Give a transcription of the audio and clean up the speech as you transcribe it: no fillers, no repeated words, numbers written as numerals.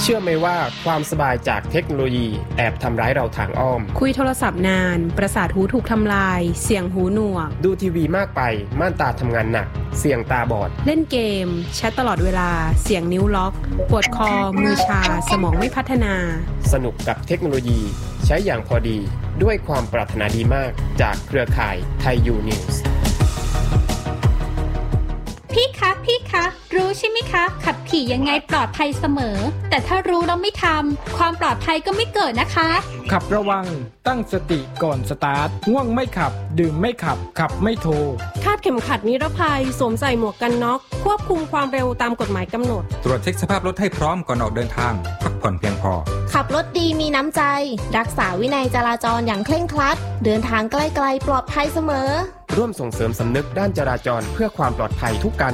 เชื่อไหมว่าความสบายจากเทคโนโลยีแอบทำร้ายเราทางอ้อมคุยโทรศัพท์นานประสาทหูถูกทำลายเสียงหูหนวกดูทีวีมากไปม่านตาทำงานหนักเสี่ยงตาบอดเล่นเกมแชทตลอดเวลาเสียงนิ้วล็อกปวดคอมือชาสมองไม่พัฒนาสนุกกับเทคโนโลยีใช้อย่างพอดีด้วยความปรารถนาดีมากจากเครือข่ายไทยยูนิวส์พี่คะรู้ใช่ไหมคะขับขี่ยังไงปลอดภัยเสมอแต่ถ้ารู้แล้วไม่ทำความปลอดภัยก็ไม่เกิดนะคะขับระวังตั้งสติก่อนสตาร์ทง่วงไม่ขับดื่มไม่ขับขับไม่โทรคาดเข็มขัดนิรภัยสวมใส่หมวกกันน็อกควบคุมความเร็วตามกฎหมายกำหนดตรวจเช็คสภาพรถให้พร้อมก่อนออกเดินทางพักผ่อนเพียงพอขับรถดีมีน้ำใจรักษาวินัยจราจรอย่างเคร่งครัดเดินทางใกล้ๆปลอดภัยเสมอร่วมส่งเสริมสำนึกด้านจราจรเพื่อความปลอดภัยทุกการ